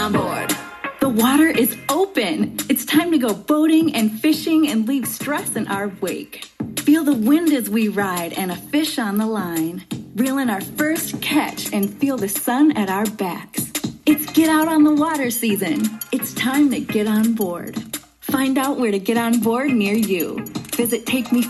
on board. The water is open. It's time to go boating and fishing and leave stress in our wake. Feel the wind as we ride and a fish on the line. Reel in our first catch and feel the sun at our backs. It's get out on the water season. It's time to get on board. Find out where to get on board near you. Visit